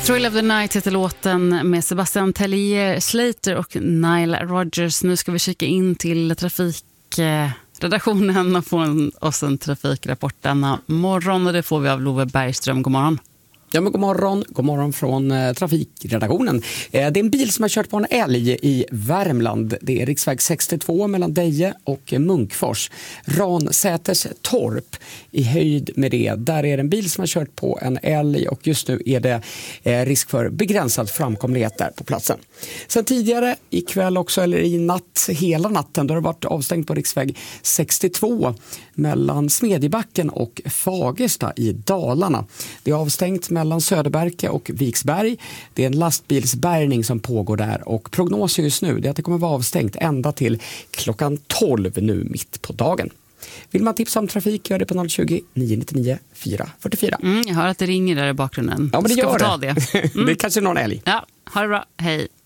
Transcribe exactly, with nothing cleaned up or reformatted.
Thrill of the Night heter låten med Sebastian Tellier, Slater och Nile Rodgers. Nu ska vi kika in till trafikredaktionen och få oss en trafikrapport denna morgon. Och det får vi av Love Bergström. God morgon. Ja, men god morgon. God morgon från eh, trafikredaktionen. Eh, det är en bil som har kört på en älg i Värmland. Det är riksväg sextiotvå mellan Deje och Munkfors. Ransäters torp i höjd med det. Där är det en bil som har kört på en älg och just nu är det eh, risk för begränsad framkomlighet där på platsen. Sen tidigare ikväll också, eller i natt, hela natten, då har det varit avstängt på riksväg sextiotvå mellan Smedjebacken och Fagersta i Dalarna. Det är avstängt med mellan Söderberke och Viksberg. Det är en lastbilsbärgning som pågår där och prognosen just nu är att det kommer vara avstängt ända till klockan tolv nu mitt på dagen. Vill man tipsa om trafik, gör det på noll tjugo, nio nio nio, fyra fyra fyra. Mm, jag hör att det ringer där i bakgrunden. Ja, men det Ska gör ta det. det. Mm. Det är kanske någon älg. Ja, ha det bra. Hej.